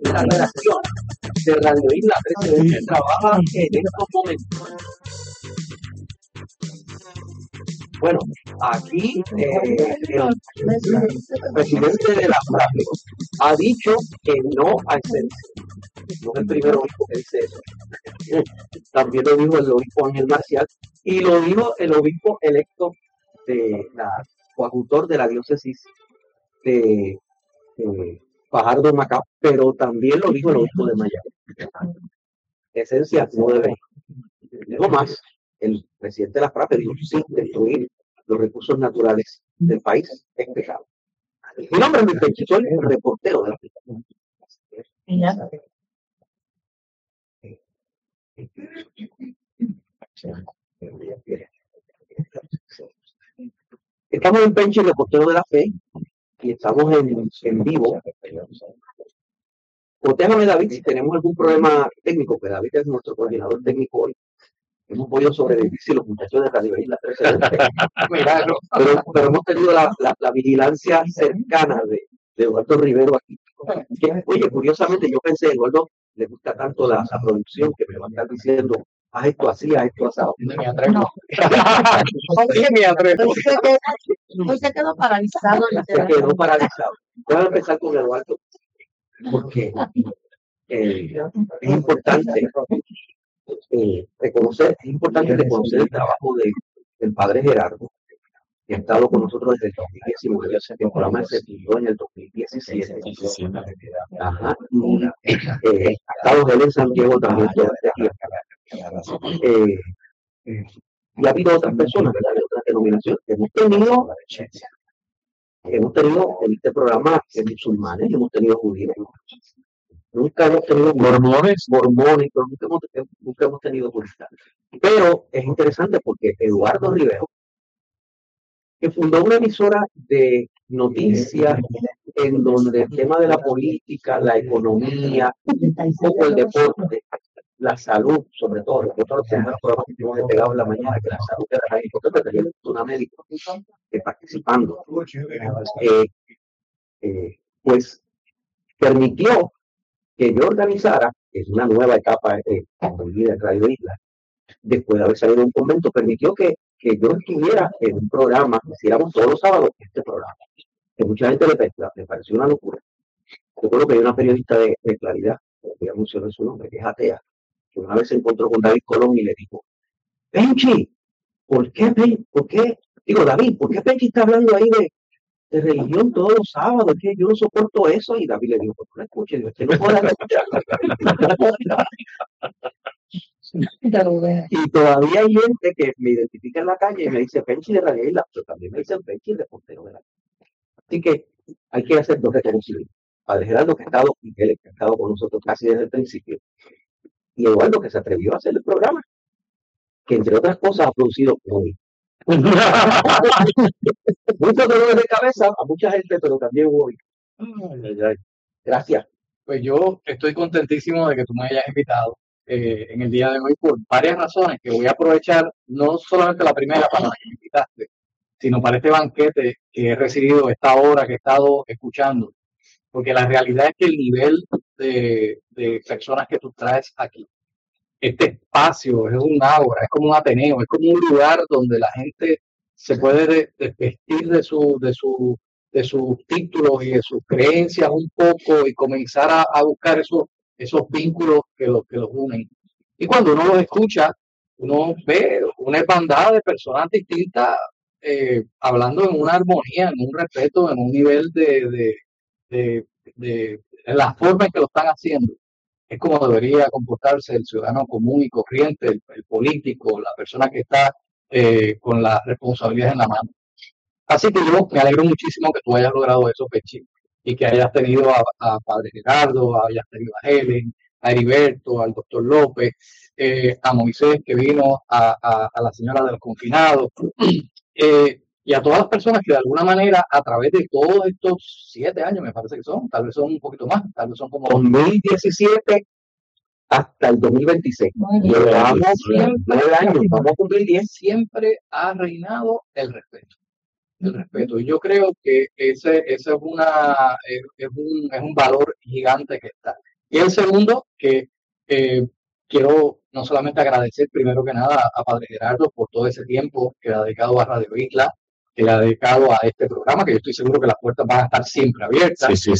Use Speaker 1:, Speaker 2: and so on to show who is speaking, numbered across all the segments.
Speaker 1: de la redacción de Radio Isla 1320 trabaja en estos momentos. Bueno, aquí el presidente de la FRAPE ha dicho que no a esencia. No es el primer obispo que dice eso. También lo dijo el obispo Ángel Marcial y lo dijo el obispo electo de la coadjutor de la diócesis de Fajardo Macao, pero también lo dijo el obispo de Miami. Esencia no debe. Luego más, el presidente de la FRAPE dijo sí, destruir los recursos naturales del país es pecado. Mi nombre es Luis Penchi, soy el reportero de la aplicación. Estamos en Penchi, el reportero de la fe, y estamos en vivo. Cotéjame, David, si tenemos algún problema técnico, que David es nuestro coordinador técnico hoy. Hemos podido sobrevivir si los muchachos de Radio Isla 1320. pero hemos tenido la vigilancia cercana de Eduardo Rivero aquí. Que, oye, curiosamente yo pensé, Eduardo le gusta tanto la producción que me va a estar diciendo, haz esto así, haz esto asado.
Speaker 2: No me atrevo.
Speaker 3: No. Hoy se quedó paralizado.
Speaker 1: Se quedó paralizado. Voy a empezar con Eduardo, porque es importante reconocer el trabajo del padre Gerardo, que ha estado con nosotros desde el 2019. El programa se fundó en el 2017. Ajá. Ha estado él en Santiago también todo este tiempo. Y ha habido otras personas, ¿verdad?, de otras denominaciones. Hemos tenido en este programa musulmanes, hemos tenido judíos. Nunca hemos tenido mormones, pero nunca hemos tenido turistas. Pero es interesante porque Eduardo Rivero, que fundó una emisora de noticias en donde el tema de la política, la economía, un poco el deporte, la salud, sobre todo, nosotros tenemos los programas que hemos pegado en la mañana, que la salud era muy importante, tenía una médica participando, pues permitió que yo organizara, que es una nueva etapa en mi vida en Radio Isla, después de haber salido de un convento, permitió que yo estuviera en un programa, que hiciéramos todos los sábados este programa, que mucha gente le pareció una locura. Yo creo que hay una periodista de Claridad, que voy a mencionar su nombre, que es atea, que una vez se encontró con David Colón y le dijo, Penchi, ¿por qué, David, ¿por qué Penchi está hablando ahí de religión todos los sábados? Que yo no soporto eso. Y David le dijo, pues no escuche, usted no puede escuchar. Y todavía hay gente que me identifica en la calle y me dice Penchi de Radio Isla, pero también me dicen Penchi de reportero de la calle. Así que hay que hacer dos reconocimientos. Padre Gerardo, que ha estado, Miguel, que ha estado con nosotros casi desde el principio, y Eduardo, que se atrevió a hacer el programa, que entre otras cosas ha producido hoy muchos dolores de cabeza a mucha gente, pero también hoy. Gracias.
Speaker 2: Pues yo estoy contentísimo de que tú me hayas invitado en el día de hoy por varias razones que voy a aprovechar, no solamente la primera para la que me invitaste, sino para este banquete que he recibido esta hora que he estado escuchando, porque la realidad es que el nivel de personas que tú traes aquí, este espacio es un ágora, es como un ateneo, es como un lugar donde la gente se puede desvestir de sus títulos y de sus creencias un poco y comenzar a buscar esos vínculos que los unen. Y cuando uno los escucha, uno ve una hermandad de personas distintas hablando en una armonía, en un respeto, en un nivel de la forma en que lo están haciendo. Es como debería comportarse el ciudadano común y corriente, el político, la persona que está con las responsabilidades en la mano. Así que yo me alegro muchísimo que tú hayas logrado eso, Pechi, y que hayas tenido a Padre Gerardo, hayas tenido a Helen, a Heriberto, al doctor López, a Moisés, que vino, a la señora de los confinados, y a todas las personas que de alguna manera, a través de todos estos 7 años, me parece que son, tal vez son un poquito más, tal vez son como
Speaker 1: 2017 hasta el 2026. Llevamos 9 años, vamos a cumplir 10.
Speaker 2: Siempre ha reinado el respeto. El respeto. Y yo creo que ese es un valor gigante que está. Y el segundo, que quiero no solamente agradecer primero que nada a Padre Gerardo por todo ese tiempo que ha dedicado a Radio Isla, que le ha dedicado a este programa, que yo estoy seguro que las puertas van a estar siempre abiertas.
Speaker 4: Sí.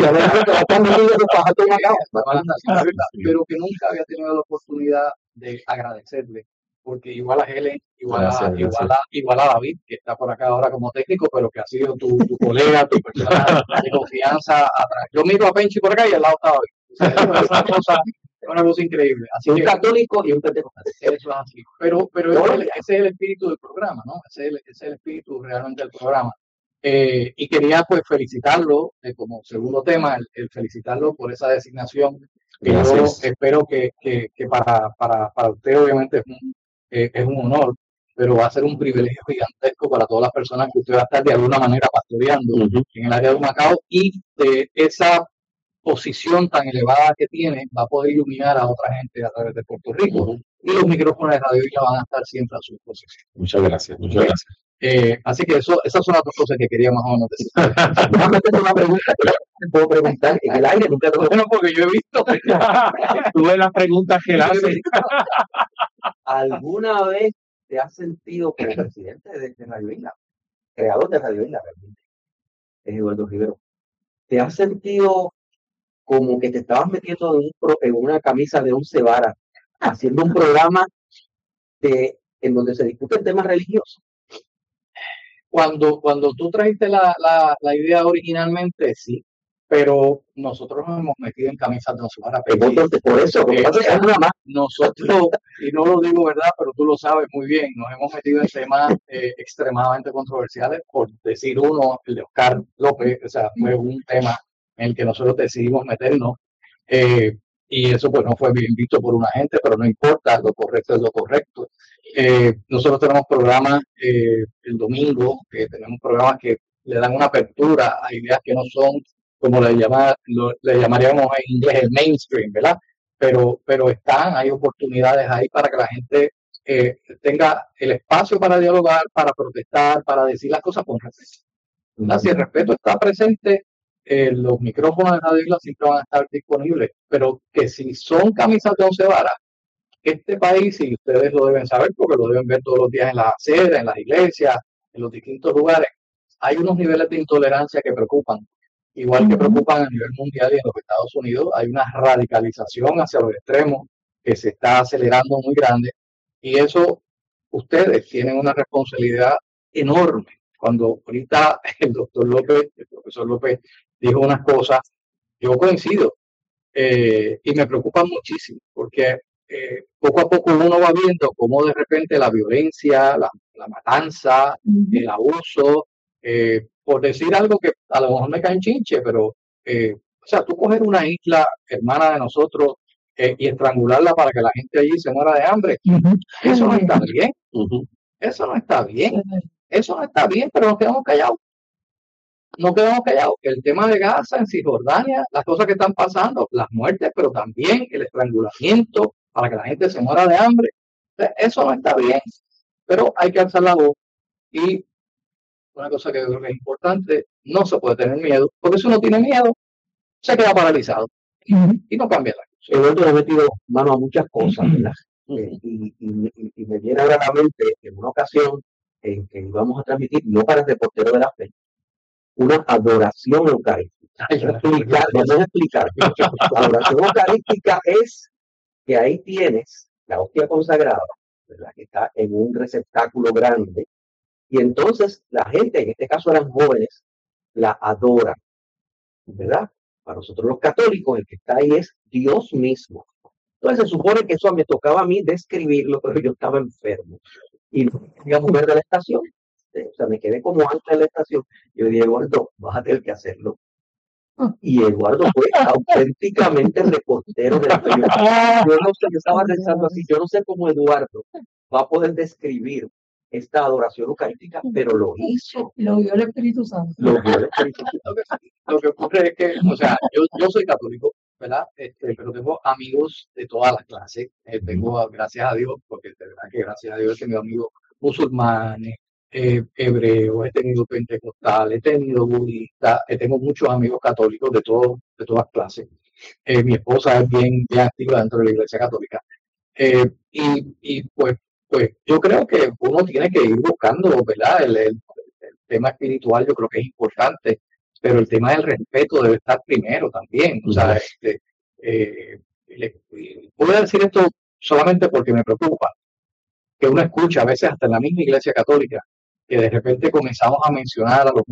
Speaker 2: Pero que nunca había tenido la oportunidad de agradecerle, porque igual a Helen, igual a David, que está por acá ahora como técnico, pero que ha sido tu colega, tu persona de confianza atrás. Yo miro a Penchi por acá y al lado está David. O sea, es una cosa increíble. Así
Speaker 1: un católico y un pentecostal.
Speaker 2: Eso es así. Pero ese es el espíritu del programa, ¿no? Ese es el espíritu realmente del programa. Y quería pues felicitarlo como segundo tema, el felicitarlo por esa designación. Que yo espero que para usted obviamente es un honor, pero va a ser un privilegio gigantesco para todas las personas que usted va a estar de alguna manera pastoreando en el área de Humacao, y de esa posición tan elevada que tiene va a poder iluminar a otra gente a través de Puerto Rico, y los micrófonos de Radio Isla van a estar siempre a su disposición.
Speaker 4: Muchas gracias.
Speaker 2: Así que esas son las dos cosas que quería más o menos decir.
Speaker 1: Una pregunta que te puedo preguntar en el aire, nunca te lo
Speaker 2: Bueno, porque yo he visto.
Speaker 4: Tuve las preguntas que
Speaker 1: ¿Alguna vez te has sentido como presidente de Radio Isla, creador de Radio Isla, realmente, es Eduardo Rivero? ¿Te has sentido como que te estabas metiendo en una camisa de 11 varas, haciendo un programa en donde se discuten temas religiosos?
Speaker 2: Cuando tú trajiste la idea originalmente, sí, pero nosotros nos hemos metido en camisas de 11 varas.
Speaker 1: Por eso,
Speaker 2: nosotros, y no lo digo verdad, pero tú lo sabes muy bien, nos hemos metido en temas extremadamente controversiales. Por decir uno, el de Oscar López, o sea, fue un tema en el que nosotros decidimos meternos, y eso pues no fue bien visto por una gente, pero no importa, lo correcto es lo correcto. Nosotros tenemos programas el domingo, que tenemos programas que le dan una apertura a ideas que no son como le llamaríamos en inglés el mainstream, ¿verdad? Pero hay oportunidades ahí para que la gente tenga el espacio para dialogar, para protestar, para decir las cosas con respeto. Si el respeto está presente, los micrófonos de Radio Isla siempre van a estar disponibles, pero que si son camisas de 11 varas, este país, y ustedes lo deben saber porque lo deben ver todos los días en las aceras, en las iglesias, en los distintos lugares, hay unos niveles de intolerancia que preocupan, igual que preocupan a nivel mundial, y en los Estados Unidos hay una radicalización hacia los extremos que se está acelerando muy grande, y eso ustedes tienen una responsabilidad enorme. Cuando ahorita el profesor López dijo unas cosas, yo coincido, y me preocupa muchísimo, porque poco a poco uno va viendo cómo de repente la violencia, la matanza, el abuso, por decir algo que a lo mejor me cae en chinche, pero o sea, tú coger una isla hermana de nosotros y estrangularla para que la gente allí se muera de hambre, eso no está bien, eso no está bien, eso no está bien, pero nos quedamos callados. No quedamos callados. El tema de Gaza, en Cisjordania, las cosas que están pasando, las muertes, pero también el estrangulamiento para que la gente se muera de hambre. Eso no está bien, pero hay que alzar la voz. Y una cosa que creo que es importante, no se puede tener miedo, porque si uno tiene miedo, se queda paralizado y no cambia la cosa.
Speaker 1: Eduardo le ha metido mano a muchas cosas, ¿verdad? Y me viene ahora a la mente en una ocasión en que íbamos a transmitir, no para el reportero de la fe, una adoración eucarística. Vamos a explicar. La adoración eucarística es que ahí tienes la hostia consagrada, ¿verdad? Que está en un receptáculo grande, y entonces la gente, en este caso eran jóvenes, la adoran, ¿verdad? Para nosotros los católicos, el que está ahí es Dios mismo. Entonces se supone que eso me tocaba a mí describirlo, pero yo estaba enfermo y no quería mover de la estación. O sea, me quedé como antes de la estación. Yo le dije, Eduardo, vas a tener que hacerlo. Y Eduardo fue auténticamente reportero de la fe. Yo no sé, yo estaba pensando así, yo no sé cómo Eduardo va a poder describir esta adoración eucarística, pero lo hizo.
Speaker 3: Lo vio el Espíritu Santo.
Speaker 2: Lo que ocurre es que, o sea, yo soy católico, ¿verdad? Pero tengo amigos de todas las clases. Tengo, gracias a Dios, porque de verdad que gracias a Dios he tenido amigos musulmanes, hebreos, he tenido pentecostales, he tenido budistas, tengo muchos amigos católicos de todas clases. Mi esposa es bien activa dentro de la Iglesia Católica. Pues yo creo que uno tiene que ir buscando, ¿verdad? El tema espiritual yo creo que es importante, pero el tema del respeto debe estar primero también. O sea, voy a decir esto solamente porque me preocupa, que uno escucha a veces hasta en la misma Iglesia Católica, que de repente comenzamos a mencionar a los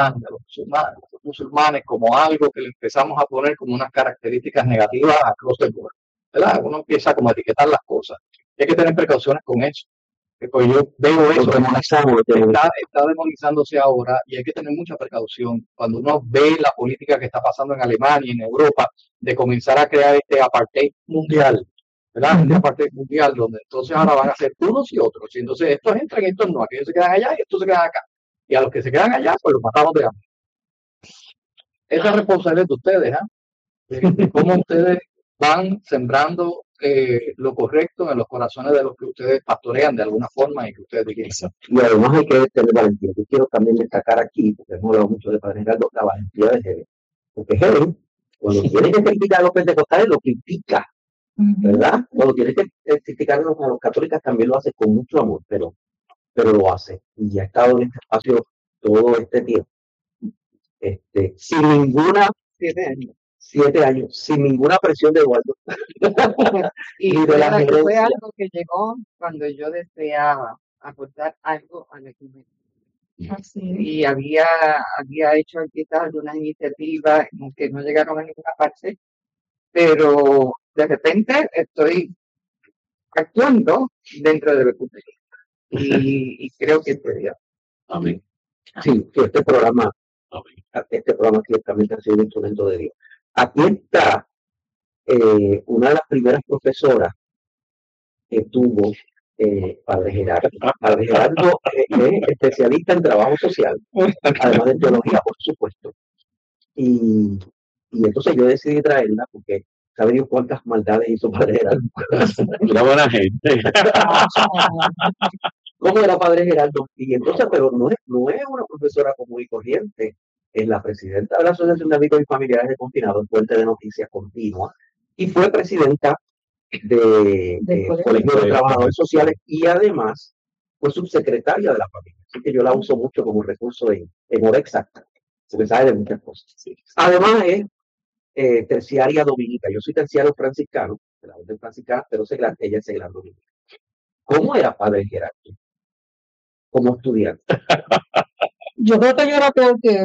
Speaker 2: musulmanes como algo que le empezamos a poner como unas características negativas across the board, ¿verdad? Uno empieza como a etiquetar las cosas. Y hay que tener precauciones con eso. Pues yo veo eso, está demonizándose ahora y hay que tener mucha precaución cuando uno ve la política que está pasando en Alemania y en Europa de comenzar a crear este apartheid mundial, ¿verdad? Este apartheid mundial donde entonces ahora van a ser unos y otros. Y entonces estos entran y estos no, aquellos se quedan allá y estos se quedan acá. Y a los que se quedan allá, pues los matamos de hambre. Esa es responsabilidad de ustedes, ¿ah? De cómo ustedes van sembrando lo correcto en los corazones de los que ustedes pastorean de alguna forma y que ustedes dirigen.
Speaker 1: Y además hay que tener valentía. Yo quiero también destacar aquí, porque hemos hablado mucho de Padre Geraldo, la valentía de Helen. Porque Helen, cuando tiene que criticar a los pentecostales, lo critica, ¿verdad? Cuando tiene que criticar a los católicos, también lo hace con mucho amor, pero lo hace. Y ha estado en este espacio todo este tiempo. Sin ninguna... 7 años, sin ninguna presión de Eduardo.
Speaker 3: Y fue algo que llegó cuando yo deseaba aportar algo al equipo. Y había hecho quizás algunas iniciativas que no llegaron a ninguna parte, pero de repente estoy actuando dentro de lo que usted y creo que sería.
Speaker 1: Amén. Sí, que este programa ciertamente ha sido un instrumento de Dios. Aquí está una de las primeras profesoras que tuvo Padre Gerardo. Padre Gerardo es especialista en trabajo social, además de teología, por supuesto. Y entonces yo decidí traerla porque sabe Dios cuántas maldades hizo Padre Gerardo.
Speaker 4: Una buena gente.
Speaker 1: ¿Cómo era Padre Gerardo? Y entonces, pero no es una profesora común y corriente. Es la presidenta de la Asociación de Amigos y Familiares de Confinados, fuente de noticias continua, y fue presidenta del Colegio de Trabajadores Sociales y además fue subsecretaria de la familia. Así que yo la uso mucho como recurso en hora exacta, porque sabe de muchas cosas. Además es terciaria dominica. Yo soy terciario franciscano, de la orden franciscana, pero ella es seglar dominica. ¿Cómo era Padre Gerardo como estudiante?
Speaker 3: Yo creo que yo era peor que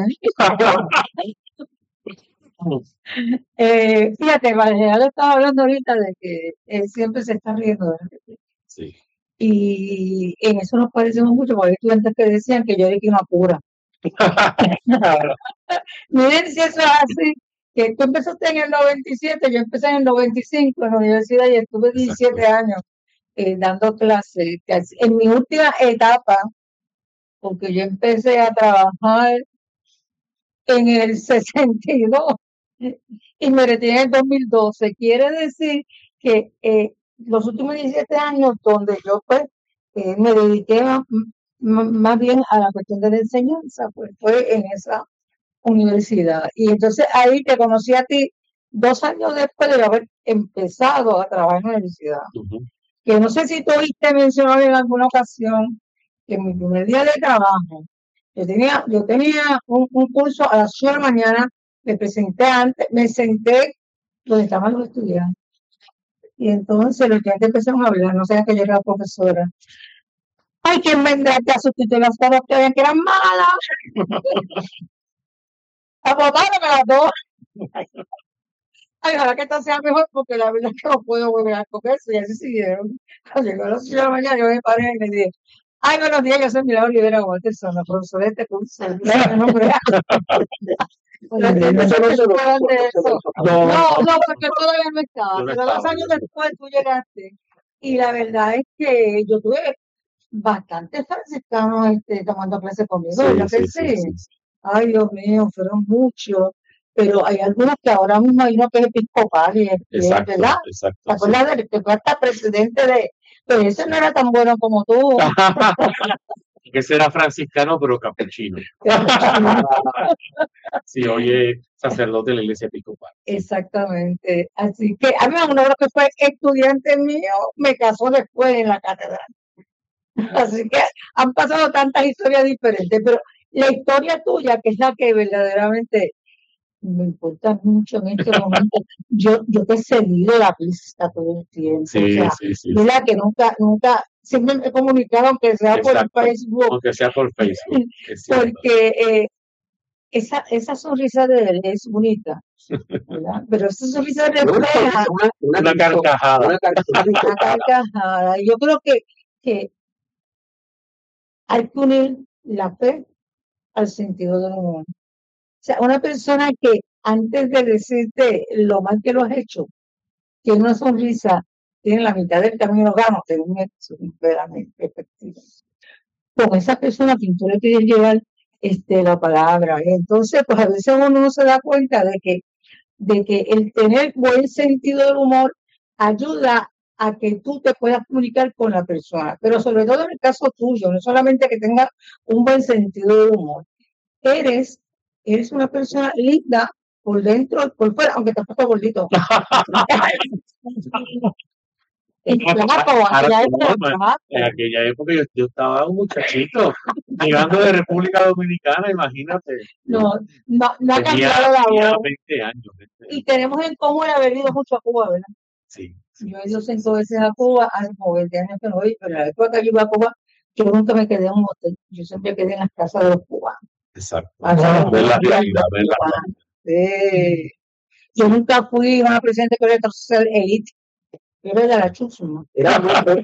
Speaker 3: él. Fíjate, Vallejo estaba hablando ahorita de que él siempre se está riendo de él.
Speaker 4: Sí.
Speaker 3: Y en eso nos parecemos mucho, porque hay estudiantes que decían que yo era que una pura. Miren si eso es así, que tú empezaste en el 97, yo empecé en el 95 en la universidad y estuve 17 años dando clases. En mi última etapa, porque yo empecé a trabajar en el 62 y me retiré en el 2012. Quiere decir que los últimos 17 años donde yo pues me dediqué más bien a la cuestión de la enseñanza, pues fue en esa universidad. Y entonces ahí te conocí a ti 2 años después de haber empezado a trabajar en la universidad. Que no sé si tú oíste mencionar en alguna ocasión que en mi primer día de trabajo, yo tenía un curso a las 8 de la mañana, me senté donde estaban los estudiantes. Y entonces los estudiantes empezaron a hablar, no sabían que yo era profesora. Ay, ¿quién vendrá a sustituir las cosas que ven que eran malas? A votarme las dos. Ay, ojalá que esto sea mejor porque la verdad es que no puedo volver a cogerse. Y así siguieron. Cuando llegó a las 8 de la mañana, yo me paré y le dije, ay, buenos días, yo soy Milagro Rivera Walterson, la profesora de este curso. No, porque todavía no estaba. Pero 2 años después tú llegaste. Y la verdad es que yo tuve bastantes franciscanos tomando clases conmigo, ¿verdad que sí? Ay, Dios mío, fueron muchos. Pero hay algunos que ahora mismo hay uno que es episcopal y ¿verdad? ¿Te acuerdas del que fue hasta presidente de... Pero ese no era tan bueno como tú.
Speaker 4: Que será franciscano, pero capuchino. Sí, oye, sacerdote de la iglesia episcopal.
Speaker 3: Exactamente. Así que a mí uno de los que fue estudiante mío me casó después en la catedral. Así que han pasado tantas historias diferentes, pero la historia tuya, que es la que verdaderamente me importa mucho en este momento, yo te he seguido la pista todo el tiempo. O
Speaker 4: Sí,
Speaker 3: sea,
Speaker 4: sí, sí.
Speaker 3: mira que nunca, siempre me he comunicado, aunque sea por
Speaker 4: Exacto.
Speaker 3: Facebook,
Speaker 4: Aunque sea por Facebook. Es cierto.
Speaker 3: porque esa sonrisa de él es bonita, ¿verdad? Pero esa sonrisa refleja
Speaker 4: Una carcajada.
Speaker 1: Una carcajada.
Speaker 3: una carcajada. Y yo creo que hay que unir la fe al sentido del humor. O sea, una persona que antes de decirte lo mal que lo has hecho, tiene una sonrisa, tiene la mitad del camino gano, según eso, verdaderamente efectivo. Con esa persona que tú le quieres llevar la palabra. Entonces, pues a veces uno no se da cuenta de que el tener buen sentido del humor ayuda a que tú te puedas comunicar con la persona, pero sobre todo en el caso tuyo, no solamente que tengas un buen sentido del humor, eres una persona linda por dentro y por fuera, aunque te has puesto gordito. En
Speaker 4: aquella época yo estaba un muchachito, llegando de República Dominicana, imagínate.
Speaker 3: No ha
Speaker 4: Tenía
Speaker 3: cambiado la voz.
Speaker 4: 20 años.
Speaker 3: Y tenemos en común haber ido mucho a Cuba, ¿verdad?
Speaker 4: Sí.
Speaker 3: Yo he ido 5 veces a Cuba, hace como 20 años que no voy, pero la época que yo iba a Cuba, yo nunca me quedé en un hotel, yo siempre quedé en las casas de los cubanos.
Speaker 4: Exacto.
Speaker 3: Ver la
Speaker 4: realidad.
Speaker 3: Sí. Yo nunca fui una presidente que era social elite. Yo era de la chusma.
Speaker 1: Era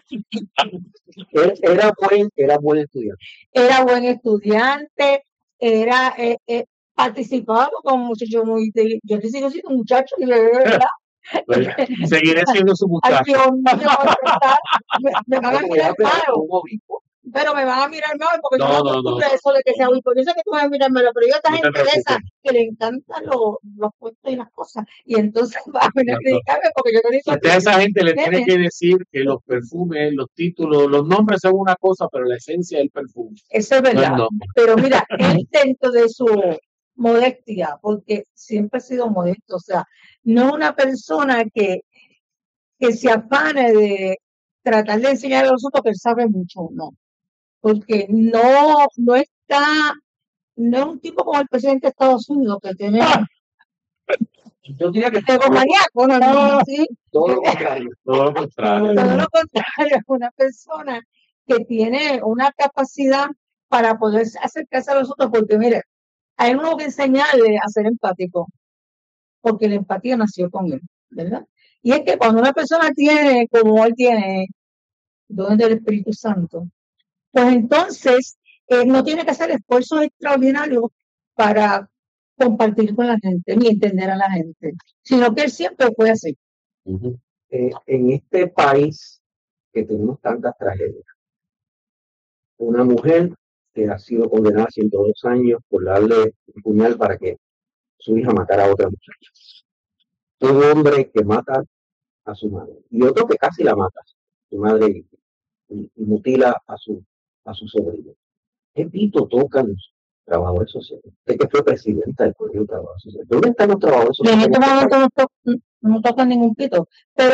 Speaker 1: buen estudiante.
Speaker 3: Era buen estudiante, participaba con muchachos muy inteligentes. Yo sigo siendo un muchacho y de verdad.
Speaker 4: Pues, seguiré siendo su muchacho.
Speaker 3: Ay, Dios mío, me van a mirar mal.
Speaker 1: Como obispo.
Speaker 3: Pero me van a mirar mal porque
Speaker 4: No,
Speaker 3: yo no acostumbré a eso de que sea obispo. Yo sé que tú vas a mirar mal, pero yo a esta
Speaker 4: No te
Speaker 3: gente de esa
Speaker 4: preocupes.
Speaker 3: que le encantan los puestos y las cosas. Y entonces va a venir a criticarme porque yo te digo.
Speaker 4: Usted a esa gente le tiene que decir que los perfumes, los títulos, los nombres son una cosa, pero la esencia es el perfume.
Speaker 3: Eso es verdad.
Speaker 4: No.
Speaker 3: Pero mira, él dentro de su modestia, porque siempre ha sido modesto, o sea, no es una persona que se afane de tratar de enseñar a los otros que él sabe mucho, no. Porque no es un tipo como el presidente de Estados Unidos que tiene
Speaker 1: Yo diría que
Speaker 3: egomaniaco, no, sí.
Speaker 1: todo lo contrario.
Speaker 4: Todo lo contrario.
Speaker 3: Todo lo contrario, es una persona que tiene una capacidad para poder acercarse a los otros, porque mire, a él uno que enseñarle a ser empático, porque la empatía nació con él, ¿verdad? Y es que cuando una persona tiene, como él tiene, don del Espíritu Santo, pues entonces no tiene que hacer esfuerzos extraordinarios para compartir con la gente, ni entender a la gente, sino que él siempre fue así.
Speaker 1: En este país que tenemos tantas tragedias, una mujer que ha sido condenada a 102 años por darle un puñal para que su hija matara a otra muchacha. Un hombre que mata a su madre y otro que casi la mata, su madre, y mutila a su sobrino. ¿Qué pito tocan los trabajadores sociales? Usted que fue presidenta del Colegio de Trabajadores Sociales. ¿Dónde están los trabajadores sociales?
Speaker 3: En este momento no tocan ningún pito, pero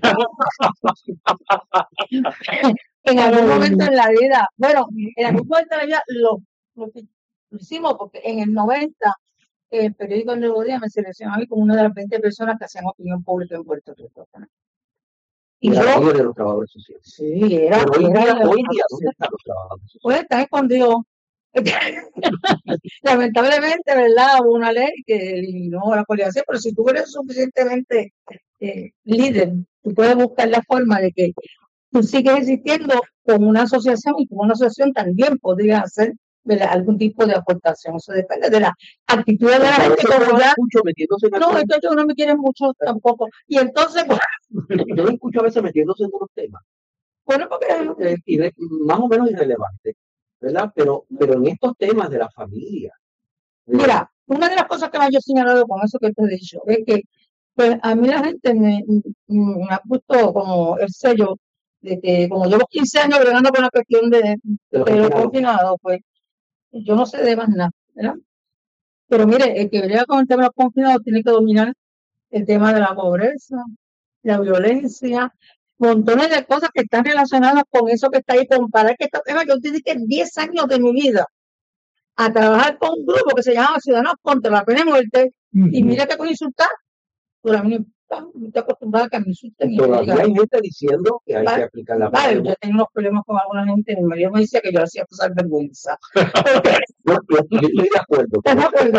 Speaker 3: en algún momento en la vida, en algún momento en la vida lo hicimos porque en el 90 el periódico El Nuevo Día me seleccionó a mí como una de las 20 personas que hacían opinión pública en Puerto Rico. Y
Speaker 1: era
Speaker 3: yo,
Speaker 1: líder de los trabajadores sociales.
Speaker 3: Sí, era.
Speaker 1: Pero hoy día, ¿dónde están los trabajadores sociales?
Speaker 3: Pues están escondidos. Lamentablemente, ¿verdad? Hubo una ley que eliminó la coalición, pero si tú eres suficientemente líder, tú puedes buscar la forma de que tú sigues existiendo como una asociación y como una asociación también podría hacer, ¿verdad?, algún tipo de aportación. Eso depende de la actitud de la gente. Esto yo no me quieren mucho tampoco. Y entonces, pues,
Speaker 1: yo lo escucho a veces metiéndose en unos temas.
Speaker 3: Bueno, porque
Speaker 1: más o menos irrelevante, ¿verdad? Pero en estos temas de la familia.
Speaker 3: Mira, una de las cosas que más yo he señalado con eso que te he dicho es que pues, a mí la gente me ha puesto como el sello de que como llevo 15 años bregando con la cuestión de los confinados, pues yo no sé de más nada, ¿verdad? Pero mire, el que brega con el tema de los confinados tiene que dominar el tema de la pobreza, la violencia, montones de cosas que están relacionadas con eso que está ahí. Comparar que yo dediqué 10 años de mi vida a trabajar con un grupo que se llama Ciudadanos contra la Pena de Muerte, y mira que con insultar, pero a mí no estoy acostumbrada a que me insulten.
Speaker 1: Todavía hay gente diciendo que hay que aplicar la pena.
Speaker 3: Yo tengo unos problemas con alguna gente, mi marido me decía que yo hacía pasar vergüenza.
Speaker 1: Yo estoy de acuerdo.
Speaker 3: ¿Estás de acuerdo?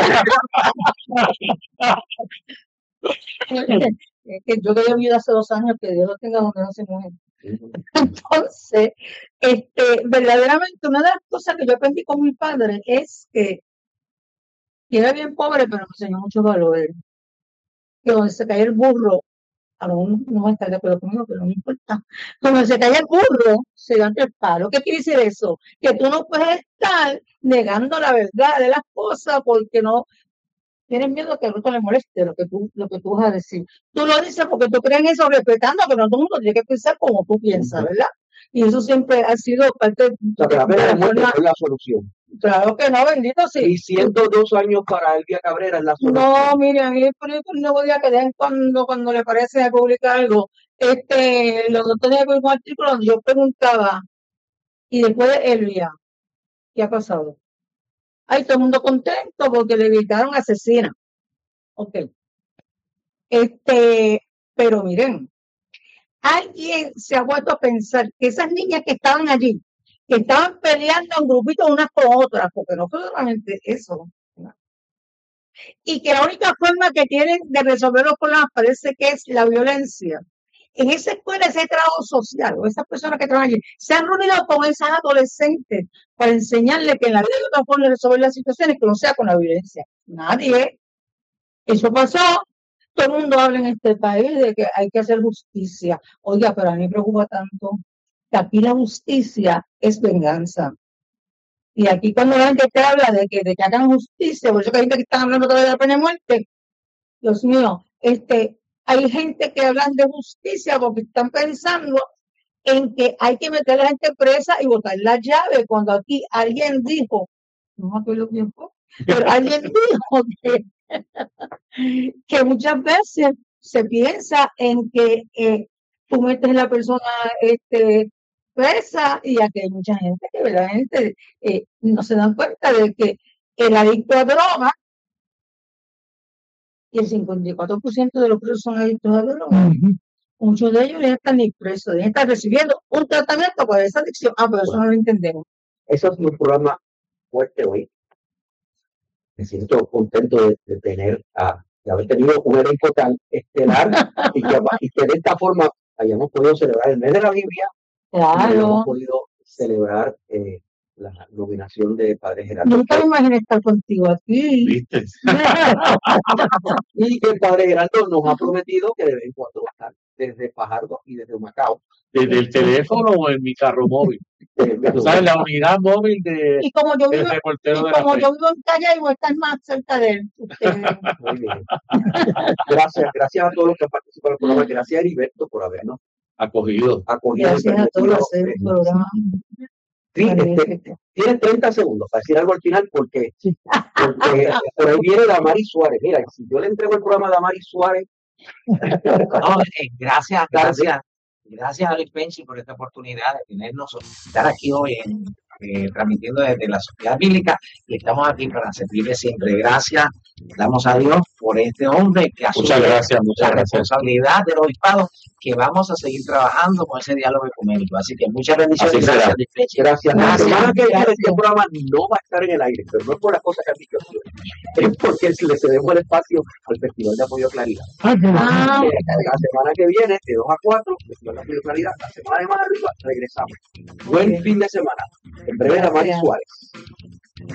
Speaker 3: Es que yo que vida hace 2 años, que Dios lo tenga donde no se muere. Entonces, verdaderamente una de las cosas que yo aprendí con mi padre es que era bien pobre, pero me enseñó mucho valor. Que donde se cae el burro, a lo mejor no va a estar de acuerdo conmigo, pero no me importa. Donde se cae el burro, se da el palo. ¿Qué quiere decir eso? Que tú no puedes estar negando la verdad de las cosas porque no tienes miedo que al otro le moleste lo que tú vas a decir. Tú lo dices porque tú crees en eso, respetando que no todo el mundo tiene que pensar como tú piensas, ¿verdad? Y eso siempre ha sido parte de
Speaker 1: la solución.
Speaker 3: Claro que no, bendito sí.
Speaker 1: Y 102 años para Elvia Cabrera es la solución.
Speaker 3: No, mire, a mí el nuevo día que den cuando le parece publicar algo, los otros días con un artículo donde yo preguntaba, y después de Elvia, ¿qué ha pasado? Ay, todo el mundo contento porque le gritaron asesina. Ok. Pero miren, alguien se ha vuelto a pensar que esas niñas que estaban allí, que estaban peleando en grupitos unas con otras, porque no fue solamente eso, ¿no? Y que la única forma que tienen de resolver los problemas parece que es la violencia. En esa escuela, ese trabajo social, o esas personas que trabajan allí, se han reunido con esas adolescentes para enseñarles que en la vida hay otra forma de resolver las situaciones que no sea con la violencia. Nadie. Eso pasó. Todo el mundo habla en este país de que hay que hacer justicia. Oiga, pero a mí me preocupa tanto que aquí la justicia es venganza. Y aquí cuando la gente te habla de que hagan justicia, por eso que hay gente que está hablando todavía de la pena de muerte, Dios mío, hay gente que hablan de justicia porque están pensando en que hay que meter a la gente presa y botar la llave, cuando aquí alguien dijo, no me acuerdo quién fue, pero alguien dijo que muchas veces se piensa en que tú metes a la persona presa, y aquí hay mucha gente que verdaderamente no se dan cuenta de que el adicto a droga, y el 54% de los presos son adictos a droga. Muchos de ellos ya están ni presos, ya están recibiendo un tratamiento para esa adicción. Pero eso no lo entendemos.
Speaker 1: Eso es un programa fuerte hoy. Me siento contento de tener de haber tenido un elenco tan estelar y que de esta forma hayamos podido celebrar el mes de la Biblia.
Speaker 3: Claro.
Speaker 1: Y hayamos podido celebrar la nominación de Padre Gerardo.
Speaker 3: Nunca me imaginé estar contigo aquí.
Speaker 4: ¿Viste?
Speaker 1: Y que el Padre Gerardo nos ha prometido que de vez en cuando va a estar desde Fajardo y desde Humacao.
Speaker 4: ¿Desde el teléfono o en mi carro móvil? ¿Sabes? La unidad móvil
Speaker 3: y como yo vivo,
Speaker 4: reportero de
Speaker 3: como yo vivo en Calle, voy a estar más cerca de él.
Speaker 1: Muy bien. Gracias a todos los que han participado en el programa. Gracias a Heriberto por habernos
Speaker 4: acogido.
Speaker 3: Gracias a todos los el programa.
Speaker 1: Tienes 30 segundos para decir algo al final, porque por ahí viene Damaris Suárez. Mira, si yo le entrego el programa a Damaris Suárez.
Speaker 5: Gracias a Luis Penchi por esta oportunidad de tenernos, estar aquí hoy transmitiendo desde la Sociedad Bíblica, y estamos aquí para servirle siempre. Gracias, damos a Dios por este hombre que asume la responsabilidad del obispado, que vamos a seguir trabajando con ese diálogo ecuménico. Así que muchas bendiciones. Gracias, Luis Penchi.
Speaker 1: Gracias. La semana que viene este programa no va a estar en el aire, pero no es por las cosas que han dicho, es porque le cedemos el espacio al Festival de Apoyo a Claridad. La semana que viene, de 2 a 4, Festival de Apoyo a Claridad. La semana de más arriba, regresamos. Buen fin de semana. En breve, Damaris Suárez.